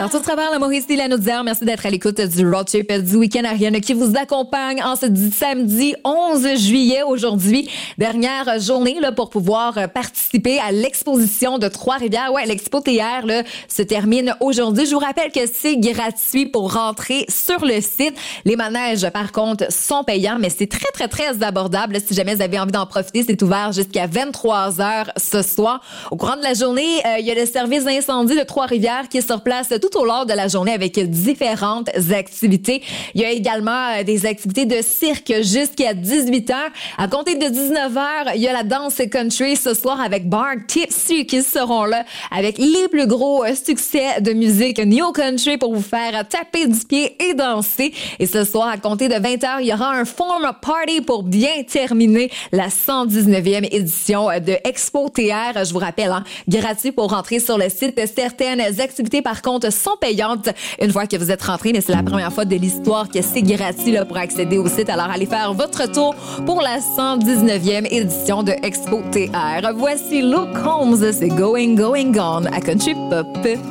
Partout à travers la Mauricie, la Naudière, merci d'être à l'écoute du Road Trip du week-end. Ariane qui vous accompagne en ce samedi 11 juillet aujourd'hui. Dernière journée là, pour pouvoir participer à l'exposition de Trois-Rivières. Ouais, l'expo TR là, se termine aujourd'hui. Je vous rappelle que c'est gratuit pour rentrer sur le site. Les manèges, par contre, sont payants, mais c'est très, très, très abordable. Si jamais vous avez envie d'en profiter, c'est ouvert jusqu'à 23h ce soir. Au courant de la journée, il y a le service d'incendie de Trois-Rivières qui est sur place tout au long de la journée avec différentes activités. Il y a également des activités de cirque jusqu'à 18h. À compter de 19h, il y a la danse country ce soir avec Bart Tipsy qui seront là avec les plus gros succès de musique New Country pour vous faire taper du pied et danser. Et ce soir, à compter de 20h, il y aura un foam party pour bien terminer la 119e édition de Expo TR. Je vous rappelle, gratuit pour rentrer sur le site. Certaines activités, par contre, sont payantes une fois que vous êtes rentré, mais c'est la première fois de l'histoire que c'est gratuit là, pour accéder au site. Alors, allez faire votre tour pour la 119e édition de Expo TR. Voici Luke Combs, c'est Going, Going, Gone à Country Pop.